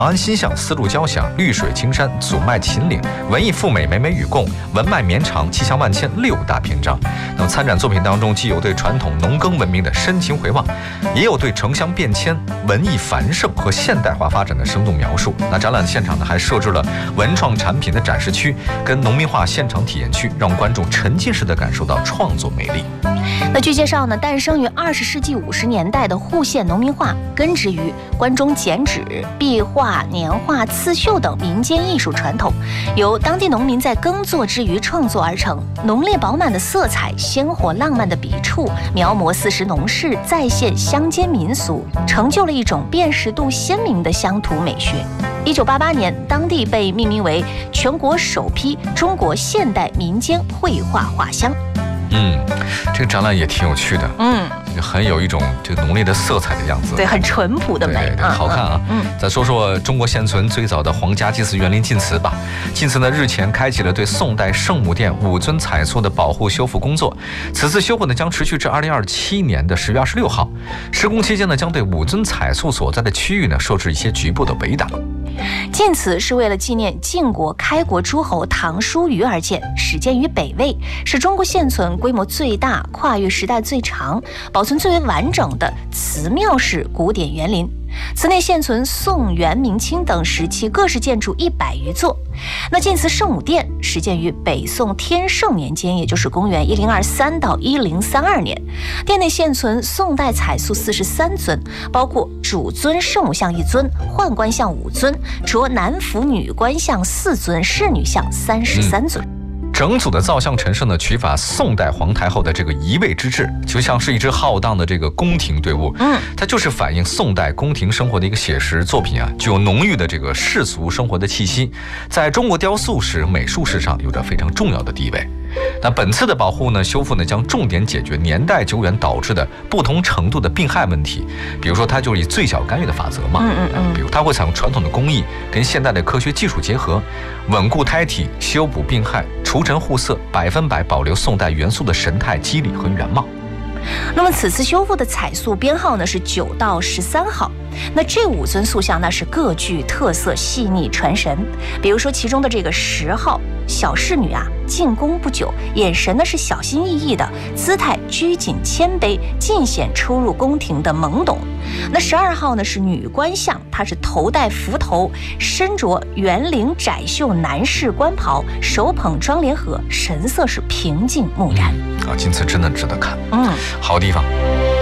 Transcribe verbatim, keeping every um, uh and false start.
长安新巷、丝路交响、绿水青山、祖麦秦岭、文艺富美、美美与共、文脉绵长、气象万千六大篇章。那么参展作品当中，既有对传统农耕文明的深情回望，也有对城乡变迁、文艺繁盛和现代化发展的生动描述。那展览现场呢，还设置了文创产品的展示区跟农民化现场体验区，让观众沉浸式地感受到创作魅力。 那据介绍呢，诞生于二十世纪五十年代的户县农民画，根植于关中剪纸、壁画、年画、刺绣等民间艺术传统，由当地农民在耕作之余创作而成。浓烈饱满的色彩、鲜活浪漫的笔触，描摹四时农事，再现乡间民俗，成就了一种辨识度鲜明的乡土美学。一九八八年，当地被命名为全国首批中国现代民间绘画画乡。 嗯，这个展览也挺有趣的，嗯，很有一种这个浓烈的色彩的样子， 对，很淳朴的美， 对对对，好看啊。嗯，再说说中国现存最早的皇家祭祀园林晋祠吧。晋祠呢日前开启了对宋代圣母殿五尊彩塑的保护修复工作，此次修复呢将持续至二零二七年的十月二十六号。施工期间呢，将对五尊彩塑所在的区域呢设置一些局部的围挡。 晋祠是为了纪念晋国开国诸侯唐叔虞而建，始建于北魏，是中国现存规模最大、跨越时代最长、保存最为完整的祠庙式古典园林。祠内现存宋、元、明清等时期各式建筑一百余座。那晋祠圣母殿始建于北宋天圣年间，也就是公元一零二三到一零三二年。殿内现存宋代彩塑四十三尊，包括主尊圣母像一尊、宦官像五尊、着男服女官像四尊、侍女像三十三尊。嗯， 整组的造像陈设呢，取法宋代皇太后的这个仪位之制，就像是一支浩荡的这个宫廷队伍。嗯，它就是反映宋代宫廷生活的一个写实作品啊，具有浓郁的这个世俗生活的气息，在中国雕塑史、美术史上有着非常重要的地位。那本次的保护呢、修复呢，将重点解决年代久远导致的不同程度的病害问题。比如说，它就是以最小干预的法则嘛。嗯嗯嗯。比如，它会采用传统的工艺跟现代的科学技术结合，稳固胎体，修补病害，除尘护色，百分百保留宋代元素的神态、肌理和原貌。 那么此次修复的彩塑编号呢是九到十三号。那这五尊塑像呢是各具特色、细腻传神。比如说其中的这个十号小侍女啊，进宫不久，眼神呢是小心翼翼的，姿态拘谨谦卑，尽显初入宫廷的懵懂。那十二号呢是女官像，她是头戴幞头，身着圆领窄袖男士官袍，手捧妆莲盒，神色是平静木然。 嗯、啊，今次真的值得看，嗯，好地方。